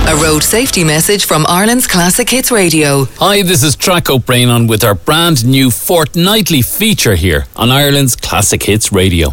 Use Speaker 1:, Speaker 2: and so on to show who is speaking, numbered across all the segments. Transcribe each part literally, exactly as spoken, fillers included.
Speaker 1: A road safety message from Ireland's Classic Hits Radio.
Speaker 2: Hi, this is Track O'Brien with our brand new fortnightly feature here on Ireland's Classic Hits Radio.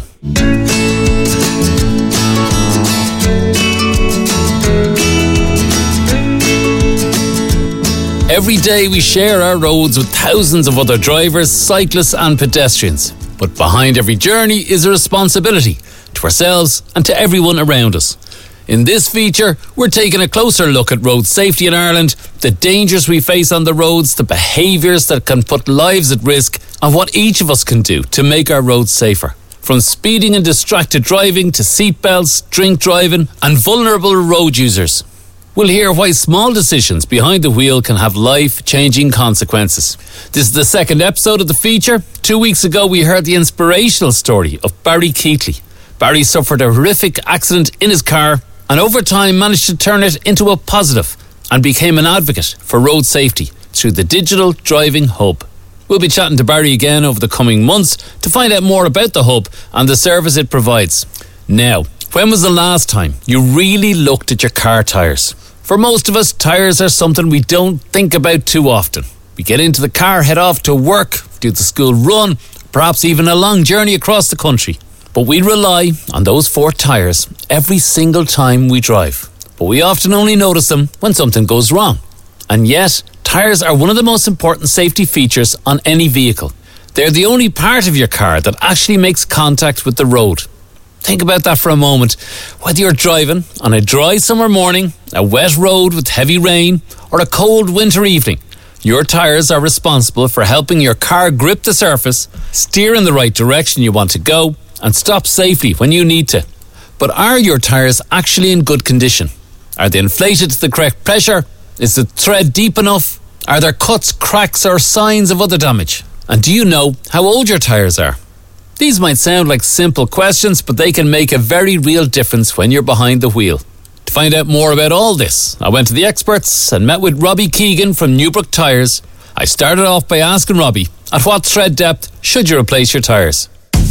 Speaker 2: Every day we share our roads with thousands of other drivers, cyclists and pedestrians. But behind every journey is a responsibility to ourselves and to everyone around us. In this feature, we're taking a closer look at road safety in Ireland, the dangers we face on the roads, the behaviours that can put lives at risk, and what each of us can do to make our roads safer. From speeding and distracted driving to seatbelts, drink driving, and vulnerable road users. We'll hear why small decisions behind the wheel can have life-changing consequences. This is the second episode of the feature. Two weeks ago, we heard the inspirational story of Barry Keatley. Barry suffered a horrific accident in his car and over time managed to turn it into a positive and became an advocate for road safety through the Digital Driving Hub. We'll be chatting to Barry again over the coming months to find out more about the hub and the service it provides. Now, when was the last time you really looked at your car tyres? For most of us, tyres are something we don't think about too often. We get into the car, head off to work, do the school run, perhaps even a long journey across the country. But we rely on those four tyres every single time we drive. But we often only notice them when something goes wrong. And yet, tyres are one of the most important safety features on any vehicle. They're the only part of your car that actually makes contact with the road. Think about that for a moment. Whether you're driving on a dry summer morning, a wet road with heavy rain, or a cold winter evening, your tyres are responsible for helping your car grip the surface, steer in the right direction you want to go, and stop safely when you need to. But are your tyres actually in good condition? Are they inflated to the correct pressure? Is the tread deep enough? Are there cuts, cracks or signs of other damage? And do you know how old your tyres are? These might sound like simple questions, but they can make a very real difference when you're behind the wheel. To find out more about all this, I went to the experts and met with Robbie Keegan from Newbrook Tyres. I started off by asking Robbie, at what tread depth should you replace your tyres?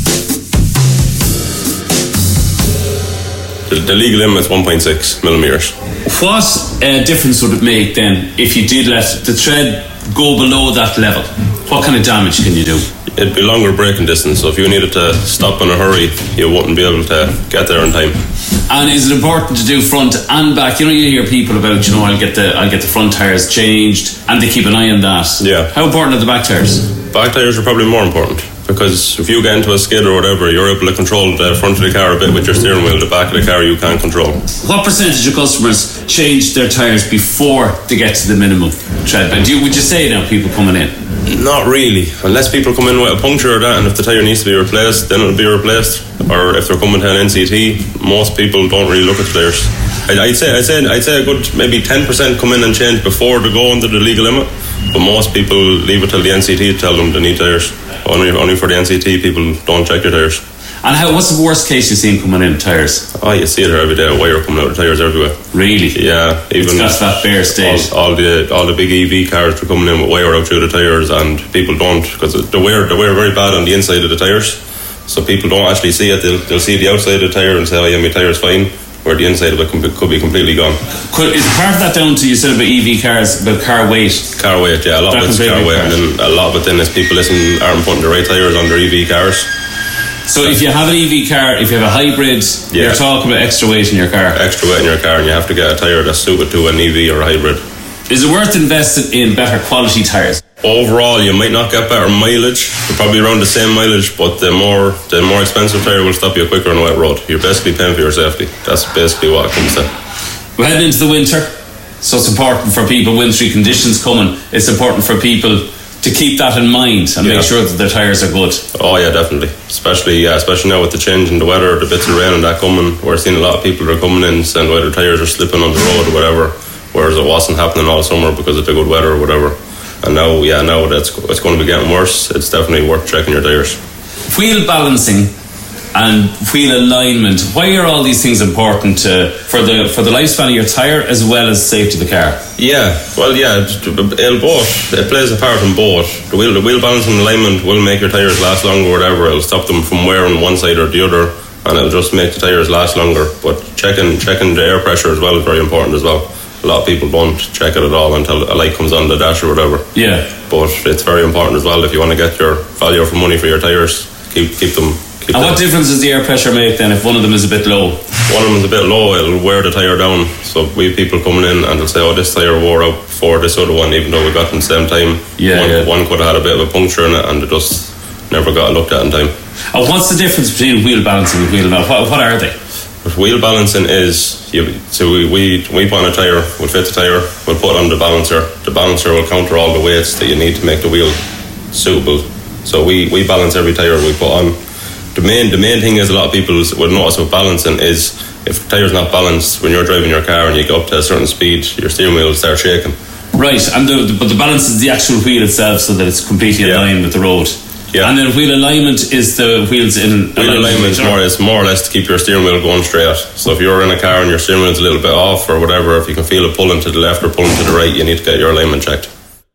Speaker 3: The, the legal limit is one point six millimetres.
Speaker 4: What uh, difference would it make then if you did let the tread go below that level? What kind of damage can you do?
Speaker 3: It'd be longer braking distance, so if you needed to stop in a hurry, you wouldn't be able to get there in time.
Speaker 4: And is it important to do front and back? You know, you hear people about, you know, I'll get the I'll get the front tyres changed, and they keep an eye on that.
Speaker 3: Yeah.
Speaker 4: How important are the back tyres?
Speaker 3: Back tyres are probably more important, because if you get into a skid or whatever, you're able to control the front of the car a bit with your steering wheel. The back of the car you can't control.
Speaker 4: What percentage of customers change their tyres before they get to the minimum tread? And do you, would you say now people coming in?
Speaker 3: Not really, unless people come in with a puncture or that, and if the tyre needs to be replaced, then it'll be replaced. Or if they're coming to an N C T, most people don't really look at the tyres. I'd say I'd say I'd say a good maybe ten percent come in and change before they go under the legal limit, but most people leave it till the N C T to tell them they need tyres. Only only for the N C T people don't check your tyres.
Speaker 4: And how? What's the worst case you've seen coming in tyres?
Speaker 3: Oh, you see it every day. Wire coming out of tyres everywhere.
Speaker 4: Really?
Speaker 3: Yeah. Even
Speaker 4: it's got that bare state.
Speaker 3: All, all the all the big E V cars are coming in with wire out through the tyres, and people don't, because they wear they wear very bad on the inside of the tyres. So people don't actually see it. They'll, they'll see the outside of the tyre and say, "Oh yeah, my tyre's fine," where the inside of it could be completely gone.
Speaker 4: Could, is part of that down to, you said about E V cars, about car weight?
Speaker 3: Car weight, yeah. A lot that of it's car weight, cars. And then a lot of it then is people listen aren't putting the right tyres on their E V cars.
Speaker 4: So if you have an E V car, if you have a hybrid, yeah. You're talking about extra weight in your car.
Speaker 3: Extra weight in your car, and you have to get a tyre that's suited to an E V or a hybrid.
Speaker 4: Is it worth investing in better quality tyres?
Speaker 3: Overall, you might not get better mileage. You're probably around the same mileage, but the more the more expensive tyre will stop you quicker on a wet road. You're basically paying for your safety. That's basically what it comes to.
Speaker 4: We're heading into the winter, so it's important for people, wintry conditions coming, it's important for people to keep that in mind and yeah. make sure that their tyres are good.
Speaker 3: Oh yeah, definitely. Especially yeah, especially now with the change in the weather, the bits of rain and that coming, we're seeing a lot of people that are coming in saying whether tyres are slipping on the road or whatever, whereas it wasn't happening all summer because of the good weather or whatever. And now, yeah, now that's it's going to be getting worse. It's definitely worth checking your tyres.
Speaker 4: Wheel balancing and wheel alignment. Why are all these things important to, for the for the lifespan of your tyre as well as safety of the car?
Speaker 3: Yeah, well, yeah, it'll both. It plays a part in both. The wheel, the wheel balancing and alignment will make your tyres last longer or whatever. It'll stop them from wearing one side or the other, and it'll just make the tyres last longer. But checking checking the air pressure as well is very important as well. a lot of people don't check it at all until a light comes on the dash or whatever.
Speaker 4: Yeah.
Speaker 3: But it's very important as well if you want to get your value for money for your tyres. Keep keep them. Keep
Speaker 4: and
Speaker 3: them.
Speaker 4: What difference does the air pressure make then if one of them is a bit low?
Speaker 3: One of them is a bit low, it'll wear the tyre down. So we have people coming in and they'll say, oh, this tyre wore out before this other one, even though we got them at the same time.
Speaker 4: Yeah,
Speaker 3: one,
Speaker 4: yeah.
Speaker 3: one could have had a bit of a puncture in it and it just never got looked at in time.
Speaker 4: And what's the difference between wheel balancing and wheel balance? What, what are they?
Speaker 3: But wheel balancing is, you, so we, we, we put on a tyre, we'll fit the tyre, we'll put it on the balancer. The balancer will counter all the weights that you need to make the wheel suitable. So we, we balance every tyre we put on. The main the main thing is a lot of people will notice with balancing is if the tyre's not balanced, when you're driving your car and you go up to a certain speed, your steering wheel will start shaking.
Speaker 4: Right, and the, the, but the balance is the actual wheel itself so that it's completely
Speaker 3: Yeah.
Speaker 4: aligned with the road.
Speaker 3: Yeah.
Speaker 4: And then wheel alignment is the wheels in
Speaker 3: Wheel alignment is more, is more or less to keep your steering wheel going straight. So if you're in a car and your steering wheel's a little bit off or whatever, if you can feel it pulling to the left or pulling to the right, you need to get your alignment checked.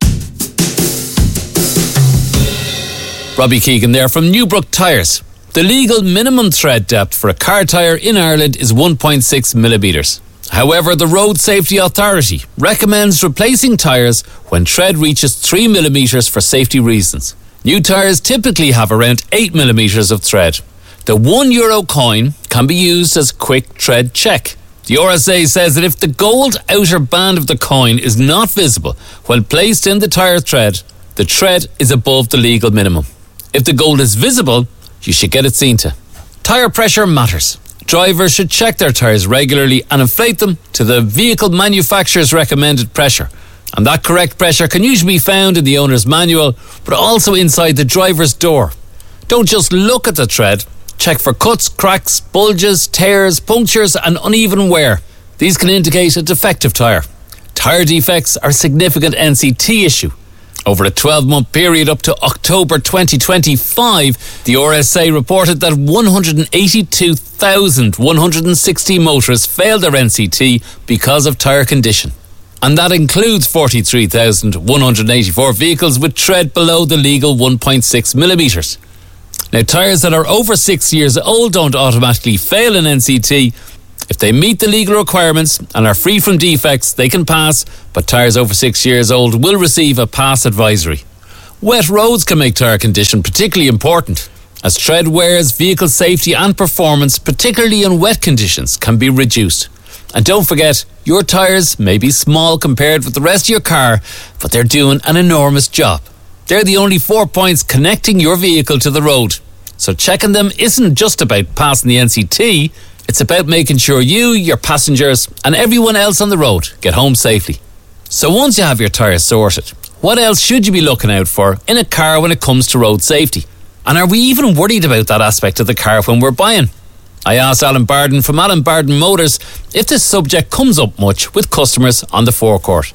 Speaker 2: Robbie Keegan there from Newbrook Tyres. The legal minimum tread depth for a car tyre in Ireland is one point six millimetres. However, the Road Safety Authority recommends replacing tyres when tread reaches three millimetres for safety reasons. New tyres typically have around eight millimetres of tread. The one euro coin can be used as a quick tread check. The R S A says that if the gold outer band of the coin is not visible when placed in the tyre tread, the tread is above the legal minimum. If the gold is visible, you should get it seen to. Tyre pressure matters. Drivers should check their tyres regularly and inflate them to the vehicle manufacturer's recommended pressure. And that correct pressure can usually be found in the owner's manual, but also inside the driver's door. Don't just look at the tread. Check for cuts, cracks, bulges, tears, punctures and uneven wear. These can indicate a defective tyre. Tyre defects are a significant N C T issue. Over a twelve-month period up to October twenty twenty-five, the R S A reported that one hundred eighty-two thousand one hundred sixty motorists failed their N C T because of tyre condition. And that includes forty-three thousand one hundred eighty-four vehicles with tread below the legal one point six millimetres. Now, tyres that are over six years old don't automatically fail an N C T. If they meet the legal requirements and are free from defects, they can pass, but tyres over six years old will receive a pass advisory. Wet roads can make tyre condition particularly important, as tread wears, vehicle safety and performance, particularly in wet conditions, can be reduced. And don't forget, your tyres may be small compared with the rest of your car, but they're doing an enormous job. They're the only four points connecting your vehicle to the road. So checking them isn't just about passing the N C T, it's about making sure you, your passengers and everyone else on the road get home safely. So once you have your tyres sorted, what else should you be looking out for in a car when it comes to road safety? And are we even worried about that aspect of the car when we're buying? I asked Alan Barden from Alan Barden Motors if this subject comes up much with customers on the forecourt.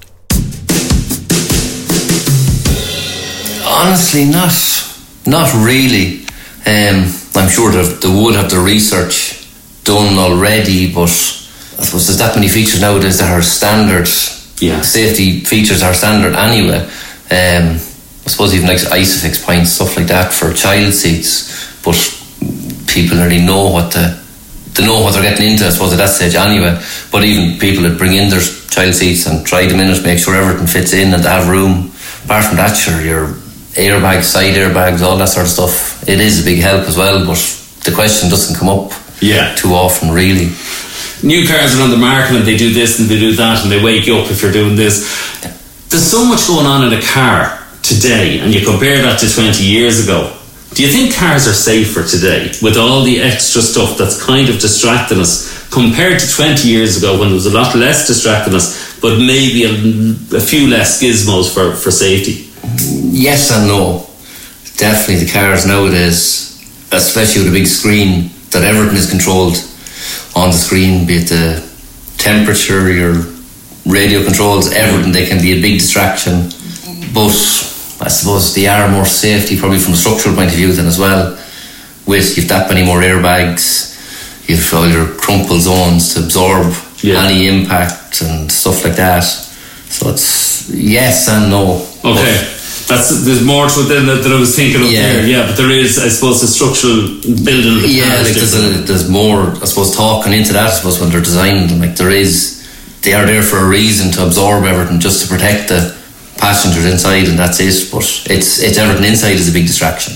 Speaker 5: Honestly, not not really. Um, I'm sure that they would have the research done already, but I suppose there's that many features nowadays that are standard.
Speaker 4: Yeah.
Speaker 5: Safety features are standard anyway. Um, I suppose even like Isofix points, stuff like that for child seats, but people already know what the they know what they're getting into, I suppose, at that stage anyway. But even people that bring in their child seats and try them in it, make sure everything fits in and they have room. Apart from that, sure, your airbags, side airbags, all that sort of stuff, it is a big help as well, but the question doesn't come up
Speaker 4: Yeah.
Speaker 5: too often, really.
Speaker 4: New cars are on the market and they do this and they do that and they wake you up if you're doing this. There's so much going on in a car today, and you compare that to twenty years ago. Do you think cars are safer today with all the extra stuff that's kind of distracting us compared to twenty years ago when there was a lot less distracting us, but maybe a, a few less gizmos for, for safety?
Speaker 5: Yes and no. Definitely the cars nowadays, especially with a big screen, that everything is controlled on the screen, be it the temperature, your radio controls, everything. They can be a big distraction, but I suppose they are more safety probably from a structural point of view then as well. With you've that many more airbags, you've all your crumple zones to absorb
Speaker 4: yeah.
Speaker 5: any impact and stuff like that. So it's yes and no.
Speaker 4: Okay. That's, there's more to it than that, that I was thinking of
Speaker 5: yeah.
Speaker 4: there. Yeah, but there is, I suppose, the structural building of the
Speaker 5: yeah,
Speaker 4: cars.
Speaker 5: like there's, a, there's more, I suppose, talking into that, I suppose, when they're designed. Like there is they are there for a reason, to absorb everything, just to protect the passengers inside, and that's it. But it's it's everything inside is a big distraction.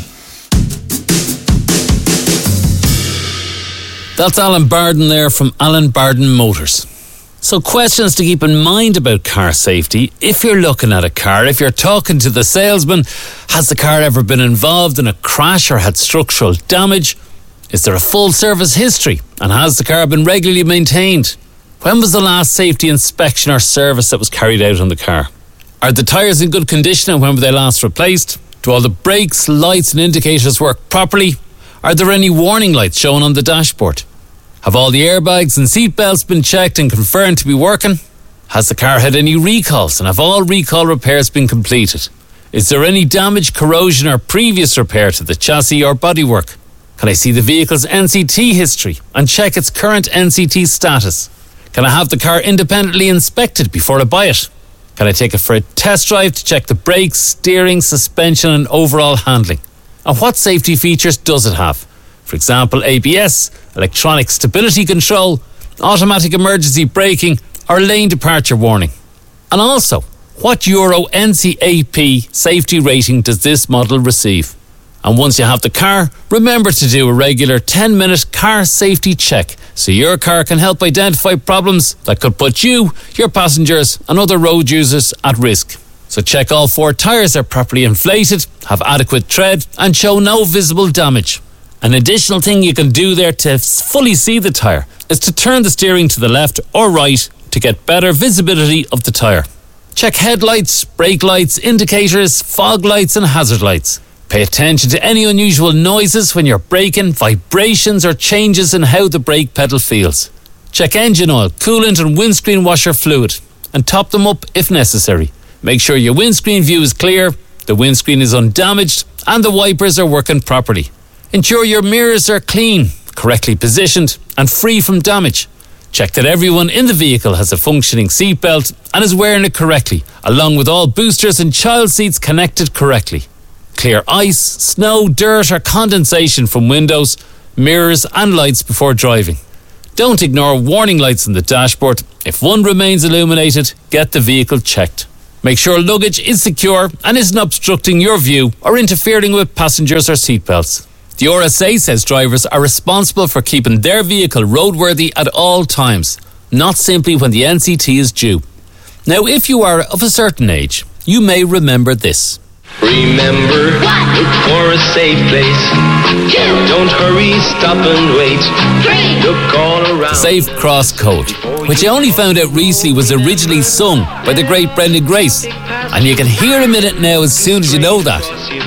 Speaker 2: That's Alan Barden there from Alan Barden Motors. So questions to keep in mind about car safety. If you're looking at a car, if you're talking to the salesman, has the car ever been involved in a crash or had structural damage? Is there a full service history? And has the car been regularly maintained? When was the last safety inspection or service that was carried out on the car? Are the tyres in good condition and when were they last replaced? Do all the brakes, lights and indicators work properly? Are there any warning lights shown on the dashboard? Have all the airbags and seat belts been checked and confirmed to be working? Has the car had any recalls and have all recall repairs been completed? Is there any damage, corrosion or previous repair to the chassis or bodywork? Can I see the vehicle's N C T history and check its current N C T status? Can I have the car independently inspected before I buy it? Can I take it for a test drive to check the brakes, steering, suspension and overall handling? And what safety features does it have? For example, A B S, electronic stability control, automatic emergency braking or lane departure warning. And also, what Euro N C A P safety rating does this model receive? And once you have the car, remember to do a regular ten minute car safety check so your car can help identify problems that could put you, your passengers and other road users at risk. So check all four tyres are properly inflated, have adequate tread and show no visible damage. An additional thing you can do there to fully see the tyre is to turn the steering to the left or right to get better visibility of the tyre. Check headlights, brake lights, indicators, fog lights and hazard lights. Pay attention to any unusual noises when you're braking, vibrations or changes in how the brake pedal feels. Check engine oil, coolant and windscreen washer fluid and top them up if necessary. Make sure your windscreen view is clear, the windscreen is undamaged and the wipers are working properly. Ensure your mirrors are clean, correctly positioned and free from damage. Check that everyone in the vehicle has a functioning seatbelt and is wearing it correctly, along with all boosters and child seats connected correctly. Clear ice, snow, dirt or condensation from windows, mirrors and lights before driving. Don't ignore warning lights on the dashboard. If one remains illuminated, get the vehicle checked. Make sure luggage is secure and isn't obstructing your view or interfering with passengers or seatbelts. The R S A says drivers are responsible for keeping their vehicle roadworthy at all times, not simply when the N C T is due. Now, if you are of a certain age, you may remember this.
Speaker 6: Remember, look for a safe place. Two. Don't hurry, stop and wait. Three. Look all around.
Speaker 2: The Safe Cross Code, which I only found out recently was originally sung by the great Brendan Grace. And you can hear him in it now as soon as you know that.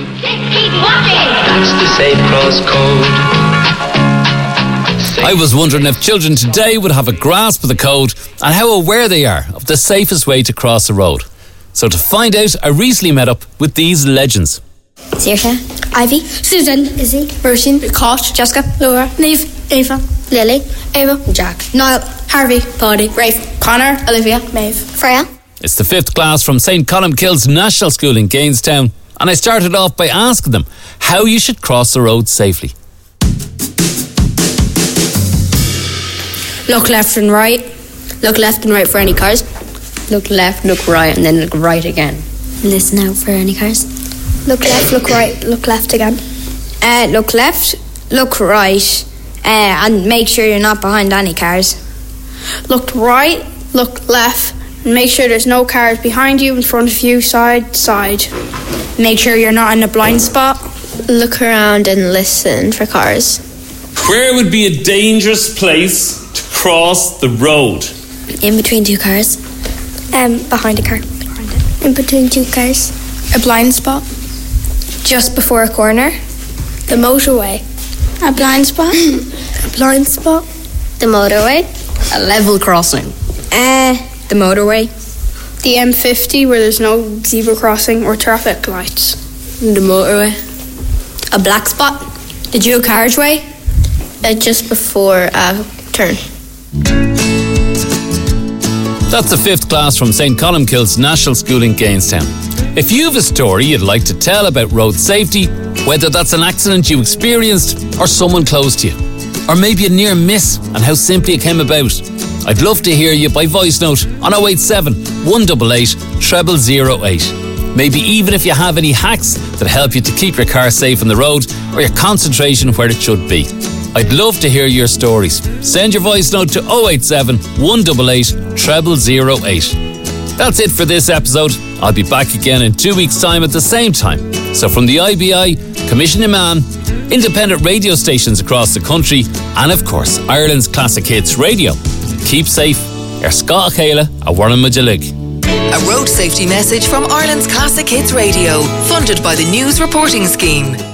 Speaker 6: That's the Safe Cross Code. Safe.
Speaker 2: I was wondering if children today would have a grasp of the code and how aware they are of the safest way to cross a road. So to find out, I recently met up with these legends.
Speaker 7: Saoirse, Ivy, Susan, Izzy, Roisin, Kosh, Jessica, Laura, Niamh, Ava, Lily, Ava, Jack, Niall, Harvey, Paddy, Rafe, Connor, Olivia, Maeve, Freya.
Speaker 2: It's the fifth class from Saint Columkille's National School in Gainestown, and I started off by asking them how you should cross the road safely.
Speaker 8: Look left and right. Look left and right for any cars. Look left, look right, and then look right again.
Speaker 7: Listen out for any cars.
Speaker 9: Look left, look right, look left again.
Speaker 8: Uh, look left, look right, uh, and make sure you're not behind any cars.
Speaker 9: Look right, look left, and make sure there's no cars behind you, in front of you, side, side. Make sure you're not in a blind spot.
Speaker 10: Look around and listen for cars.
Speaker 4: Where would be a dangerous place to cross the road?
Speaker 7: In between two cars.
Speaker 9: Um, behind a car.
Speaker 10: In between two cars.
Speaker 9: A blind spot.
Speaker 10: Just before a corner.
Speaker 9: The motorway.
Speaker 10: A blind spot.
Speaker 9: A blind spot.
Speaker 10: The motorway.
Speaker 8: A level crossing.
Speaker 10: Uh, the motorway.
Speaker 9: The M fifty where there's no zebra crossing or traffic lights.
Speaker 8: The motorway. A black spot. The dual carriageway.
Speaker 10: Uh, just before a turn.
Speaker 2: That's the fifth class from Saint Columkille's National School in Gainestown. If you have a story you'd like to tell about road safety, whether that's an accident you experienced or someone close to you, or maybe a near miss and how simply it came about, I'd love to hear you by voice note on oh eight seven, one eight eight, zero zero zero eight. Maybe even if you have any hacks that help you to keep your car safe on the road or your concentration where it should be. I'd love to hear your stories. Send your voice note to oh eight seven, one eight eight, zero zero zero eight. That's it for this episode. I'll be back again in two weeks' time at the same time. So from the I B I, Commission Imam, independent radio stations across the country, and of course, Ireland's Classic Hits Radio. Keep safe. Er Scott Kayla, a Warren Majalig.
Speaker 1: A road safety message from Ireland's Classic Hits Radio, funded by the News Reporting Scheme.